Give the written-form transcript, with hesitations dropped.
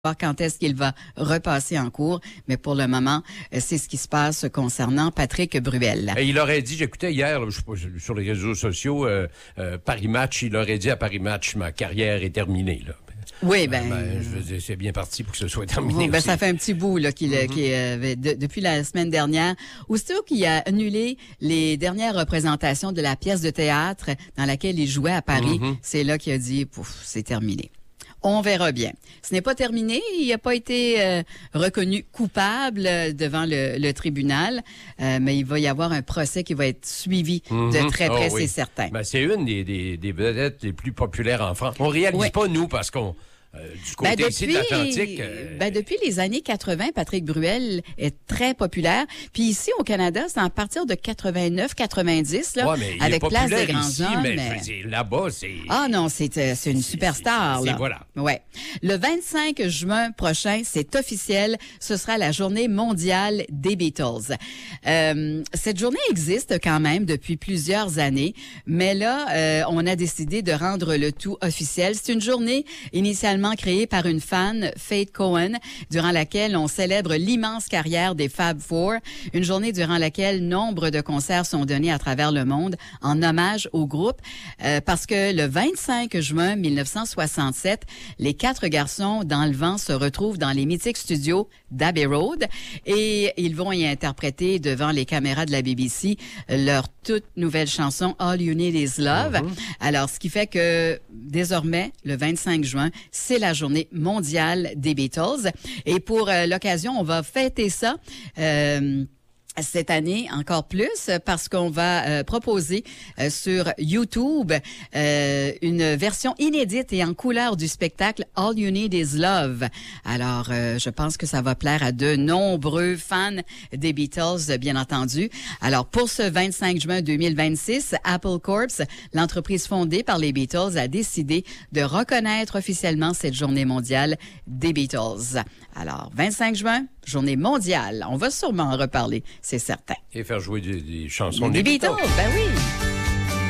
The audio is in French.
voir quand est-ce qu'il va repasser en cours, mais pour le moment, c'est ce qui se passe concernant Patrick Bruel. Et il aurait dit, j'écoutais hier sur les réseaux sociaux, Paris Match, il aurait dit à Paris Match, ma carrière est terminée. Là. Oui, je veux dire, c'est bien parti pour que ce soit terminé. Ben, ça fait un petit bout là qu'il avait depuis la semaine dernière. Aussitôt qu'il a annulé les dernières représentations de la pièce de théâtre dans laquelle il jouait à Paris, c'est là qu'il a dit, pouf, c'est terminé. On verra bien. Ce n'est pas terminé. Il n'a pas été reconnu coupable devant le tribunal, mais il va y avoir un procès qui va être suivi de très près, c'est certain. Ben, c'est une des vedettes les plus populaires en France. On réalise pas, nous, parce qu'on... du côté ici de l'Atlantique... depuis les années 80, Patrick Bruel est très populaire. Puis ici, au Canada, c'est à partir de 89-90, là, avec Place des Grands ici, Hommes. Mais je veux dire, là-bas, c'est... Ah non, c'est une superstar. Là. Voilà. Ouais. Le 25 juin prochain, c'est officiel, ce sera la journée mondiale des Beatles. Cette journée existe quand même depuis plusieurs années, mais là, on a décidé de rendre le tout officiel. C'est une journée initialement créée par une fan, Faith Cohen, durant laquelle on célèbre l'immense carrière des Fab Four, une journée durant laquelle nombre de concerts sont donnés à travers le monde en hommage au groupe, parce que le 25 juin 1967, les 4 garçons dans le vent se retrouvent dans les mythiques studios d'Abbey Road et ils vont y interpréter devant les caméras de la BBC leur toute nouvelle chanson All You Need Is Love. Alors, ce qui fait que désormais, le 25 juin, c'est la journée mondiale des Beatles. Et pour l'occasion, on va fêter ça cette année encore plus parce qu'on va proposer sur YouTube une version inédite et en couleur du spectacle All You Need Is Love. Alors, je pense que ça va plaire à de nombreux fans des Beatles, bien entendu. Alors, pour ce 25 juin 2026, Apple Corps, l'entreprise fondée par les Beatles, a décidé de reconnaître officiellement cette journée mondiale des Beatles. Alors, 25 juin, journée mondiale. On va sûrement en reparler, c'est certain. Et faire jouer des chansons des Beatles. Ben oui.